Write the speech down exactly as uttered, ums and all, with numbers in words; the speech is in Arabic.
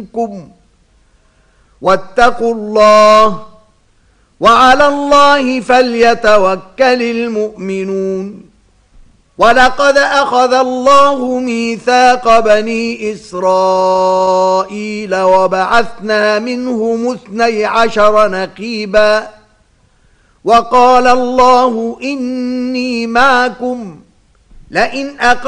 منكم واتقوا الله وعلى الله فليتوكل المؤمنون ولقد أخذ الله ميثاق بني إسرائيل وبعثنا منهم اثني عشر نقيبا وقال الله إني معكم لئن أقمتم